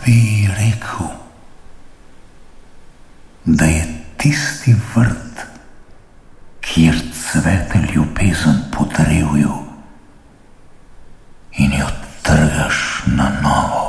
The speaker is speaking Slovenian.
bi rekel, da je tisti vrt, kjer cvete ljubezen po drevju in jo trgaš na novo.